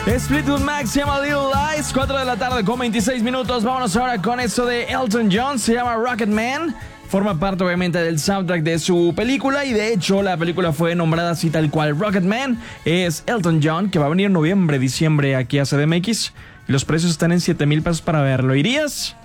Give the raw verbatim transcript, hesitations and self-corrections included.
Fleetwood Mac se llama Little Lies, cuatro de la tarde con veintiséis minutos. Vámonos ahora con esto de Elton John, se llama Rocket Man. Forma parte obviamente del soundtrack de su película y de hecho la película fue nombrada así tal cual. Rocket Man es Elton John, que va a venir en noviembre, diciembre aquí a C D M X. Y los precios están en siete mil pesos para verlo. ¿Irías?